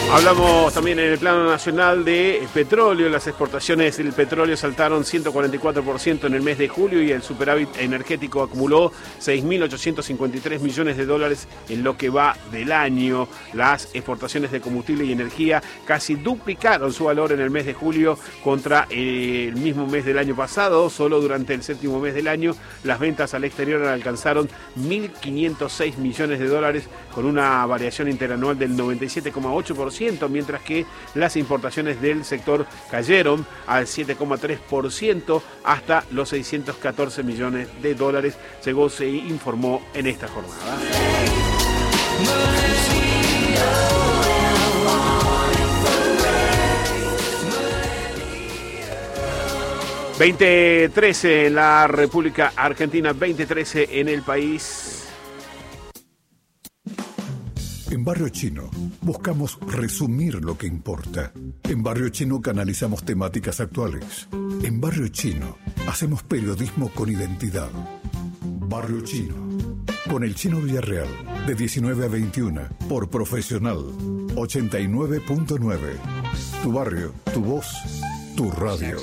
Hablamos también en el plano nacional de petróleo. Las exportaciones del petróleo saltaron 144% en el mes de julio y el superávit energético acumuló 6.853 millones de dólares en lo que va del año. Las exportaciones de combustible y energía casi duplicaron su valor en el mes de julio contra el mismo mes del año pasado. Solo durante el séptimo mes del año las ventas al exterior alcanzaron 1.506 millones de dólares con una variación interanual del 97,8%. Mientras que las importaciones del sector cayeron al 7,3% hasta los 614 millones de dólares, según se informó en esta jornada. 2013 en la República Argentina, 2013 en el país. En Barrio Chino buscamos resumir lo que importa. En Barrio Chino canalizamos temáticas actuales. En Barrio Chino hacemos periodismo con identidad. Barrio Chino, con el Chino Villarreal, de 19 a 21, por Profesional, 89.9. Tu barrio, tu voz, tu radio.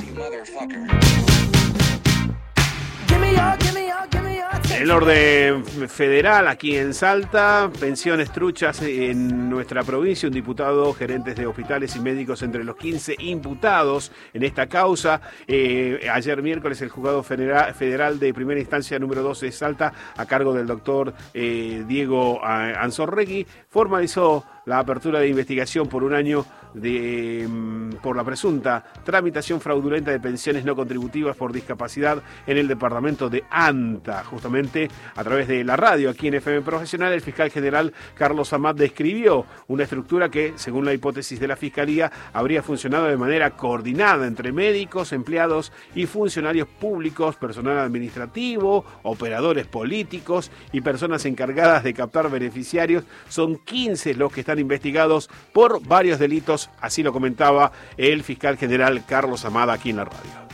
En el orden federal, aquí en Salta, pensiones truchas en nuestra provincia. Un diputado, gerentes de hospitales y médicos entre los 15 imputados en esta causa. Ayer miércoles el juzgado federal de primera instancia número 12 de Salta, a cargo del doctor Diego Anzorregui, formalizó la apertura de investigación por un año por la presunta tramitación fraudulenta de pensiones no contributivas por discapacidad en el departamento de Anta. Justamente a través de la radio, aquí en FM Profesional, el fiscal general Carlos Amat describió una estructura que, según la hipótesis de la Fiscalía, habría funcionado de manera coordinada entre médicos, empleados y funcionarios públicos, personal administrativo, operadores políticos y personas encargadas de captar beneficiarios. Son 15 los que están investigados por varios delitos, así lo comentaba el fiscal general Carlos Amat aquí en la radio.